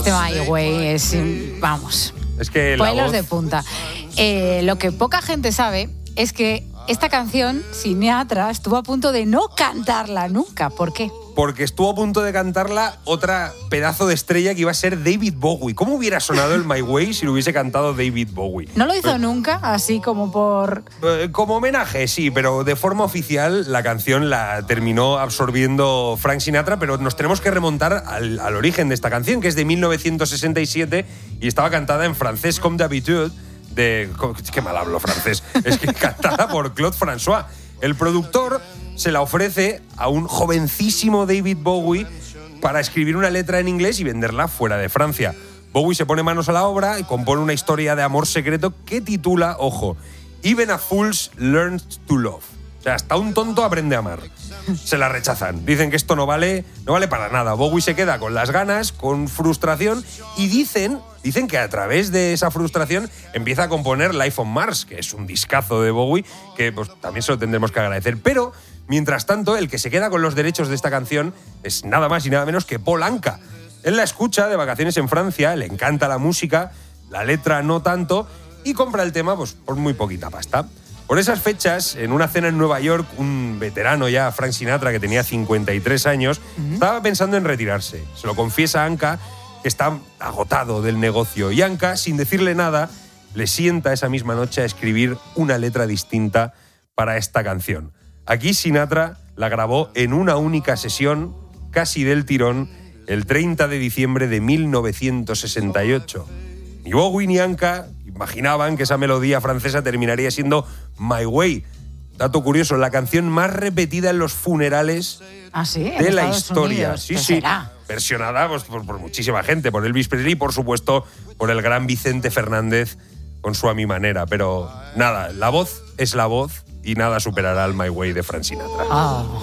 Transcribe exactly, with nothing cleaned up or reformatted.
Este My Way es, vamos, es que la pelos voz... de punta. Eh, lo que poca gente sabe es que esta canción, Sinatra, estuvo a punto de no cantarla nunca. ¿Por qué? Porque estuvo a punto de cantarla otra pedazo de estrella que iba a ser David Bowie. ¿Cómo hubiera sonado el My Way si lo hubiese cantado David Bowie? ¿No lo hizo pues, nunca? Así como por... Eh, como homenaje, sí, pero de forma oficial la canción la terminó absorbiendo Frank Sinatra, pero nos tenemos que remontar al, al origen de esta canción, que es de mil novecientos sesenta y siete y estaba cantada en francés comme d'habitude, de... Qué mal hablo francés. Es que cantada por Claude François. El productor se la ofrece a un jovencísimo David Bowie para escribir una letra en inglés y venderla fuera de Francia. Bowie se pone manos a la obra y compone una historia de amor secreto que titula, ojo, Even a Fool's Learns to Love. O sea, hasta un tonto aprende a amar. Se la rechazan. Dicen que esto no vale, no vale para nada. Bowie se queda con las ganas, con frustración y dicen, dicen que a través de esa frustración empieza a componer Life on Mars, que es un discazo de Bowie que pues, también se lo tendremos que agradecer. Pero, mientras tanto, el que se queda con los derechos de esta canción es nada más y nada menos que Paul Anka. Él la escucha de vacaciones en Francia, le encanta la música, la letra no tanto, y compra el tema pues, por muy poquita pasta. Por esas fechas, en una cena en Nueva York, un veterano ya, Frank Sinatra, que tenía cincuenta y tres años, uh-huh. estaba pensando en retirarse. Se lo confiesa a Anka, que está agotado del negocio. Y Anka, sin decirle nada, le sienta esa misma noche a escribir una letra distinta para esta canción. Aquí Sinatra la grabó en una única sesión, casi del tirón, el treinta de diciembre de mil novecientos sesenta y ocho. Ni Bowie ni Anka imaginaban que esa melodía francesa terminaría siendo My Way. Dato curioso, la canción más repetida en los funerales ¿Ah, sí? de la Estados historia. Unidos. Sí, ¿Qué sí. será? Versionada pues, por, por muchísima gente, por Elvis Presley y por supuesto por el gran Vicente Fernández con su A Mi Manera. Pero nada, la voz es la voz y nada superará al My Way de Frank Sinatra. Oh.